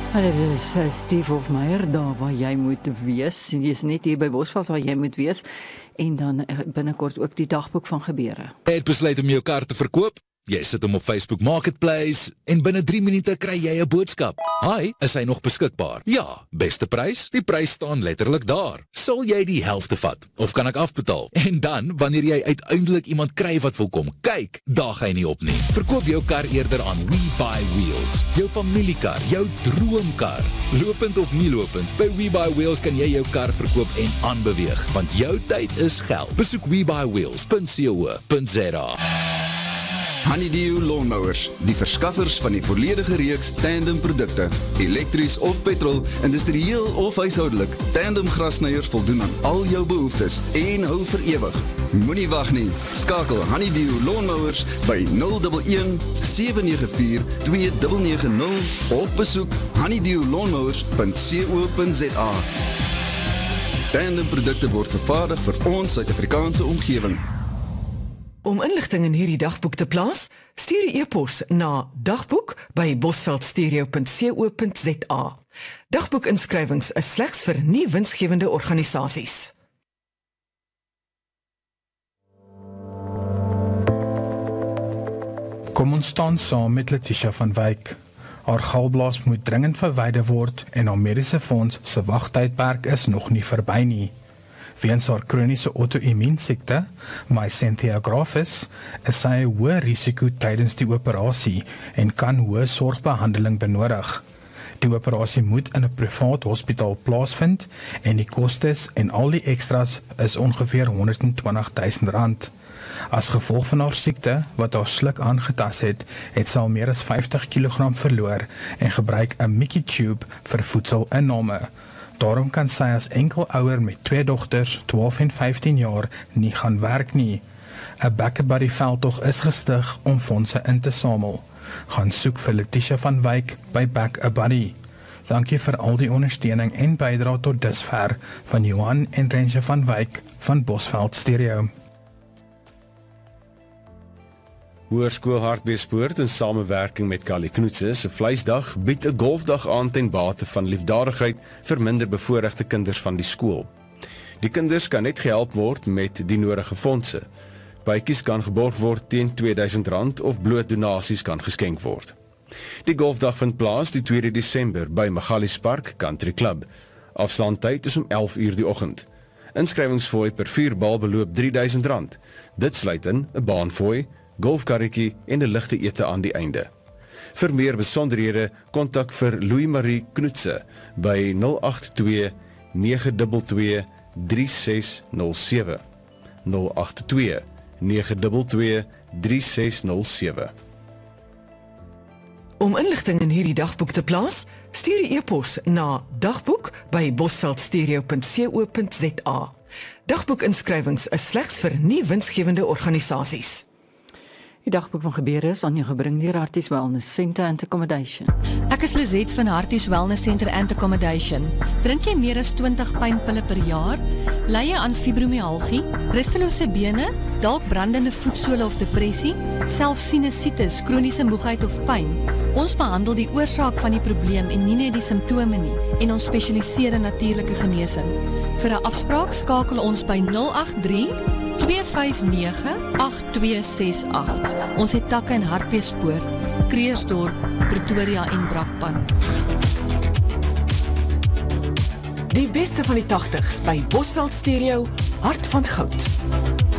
Dit is Steve Hofmeyr, daar waar jy moet wees. Jy is net hier by Bosveld waar jy moet wees. En dan binnekort ook die dagboek van gebeure. Jy het besluit om jou kar te verkoop? Jy sit hom op Facebook Marketplace en binne 3 minute kry jy 'n boodskap. Hi, is hy nog beskikbaar? Ja, beste prys? Die prys staan letterlik daar. Sal jy die helfte vat? Of kan ek afbetaal? En dan, wanneer jy uiteindelik iemand kry wat wil kom kyk, daag hy nie op nie. Verkoop jou kar eerder aan WeBuyWheels. Jou familiekar, jou droomkar. Lopend of nie lopend, by WeBuyWheels kan jy jou kar verkoop en aanbeweeg, want jou tyd is geld. Besoek WeBuyWheels.co.za. Honeydew Lawnmowers, die verskaffers van die volledige reeks tandem produkte, elektries of petrol, industrieel of huishoudelik. Tandem grasniers voldoen aan al jou behoeftes en hou vir ewig. Moenie wag nie, skakel Honeydew Lawnmowers by 011 794 2990 of besoek honeydewlawnmowers.co.za. Tandem produkte word vervaardig vir ons Suid-Afrikaanse omgewing. Om inligting in hierdie dagboek te plaas, stuur die e-pos na dagboek@bosveldstereo.co.za. Dagboekinskrywings is slegs vir nie winsgewende organisasies. Kom ons staan saam met Letitia van Wyk. Haar galblaas moet dringend verwyder word en haar mediese fonds se wagtydperk is nog nie verby nie. Weens haar kroniese auto-immuunsiekte, myasthenia gravis, is sy 'n hoë risiko tydens die operasie en kan hoë sorgbehandeling benodig. Die operasie moet in 'n privaat hospitaal plaasvind en die kostes en al die extras is ongeveer R120,000. As gevolg van haar siekte, wat haar sluk aangetast het, het sy al meer as 50 kg verloor en gebruik 'n Mickey tube vir voedselinname. Daarom kan sy as enkelouer met 2 dogters, 12 en 15 jaar, nie gaan werk nie. 'n Back-a-Buddy veldtog is gestig om fondse in te samel. Gaan soek vir Letitia van Wyk by Back-a-Buddy. Dankie vir al die ondersteuning en bydra tot dusver van Johan en Rensje van Wyk van Bosveld Stereo. Hoërskool Hartbeespoort in samewerking met Callie Knoetse se vleisdag bied 'n golfdag aan ten bate van liefdadigheid vir minder bevoorregte kinders van die skool. Die kinders kan net gehelp word met die nodige fondse. Bytjies kan geborg word teen R2000 of bloot donasies kan geskenk word. Die golfdag vind plaas die 2 Desember by Magalies Park Country Club. Afslaantyd is om 11 uur die oggend. Inskrywingsfooi per 4 bal beloop R3000. Dit sluit in 'n baanfooi, golfkarretjie en 'n ligte ete aan die einde. Vir meer besonderhede kontak vir Louis Marie Knoetse by 082 922 3607. 082 922 3607. Om inligting in hierdie dagboek te plaas, stuur die e-pos na dagboek@bosveldstereo.co.za. Dagboekinskrywings is slegs vir nie winsgewende organisasies. Die dagboek van gebeure is aan jou gebring deur Harties Wellness Centre and Accommodation. Ek is Lizet van Harties Wellness Centre and Accommodation. Drink jy meer as 20 pynpille per jaar? Ly jy aan fibromyalgie, rustelose bene, dalk brandende voetsole of depressie, selfs sinusitis, kroniese moegheid of pyn? Ons behandel die oorsaak van die probleem en nie net die simptome nie, en ons spesialiseer in natuurlike genesing. Vir 'n afspraak skakel ons by 083 259 8268. Ons het takke in Hartbeespoort, Kreersdorp, Pretoria en Brakpan. Die beste van die 80s by Bosveld Stereo, Hart van Goud.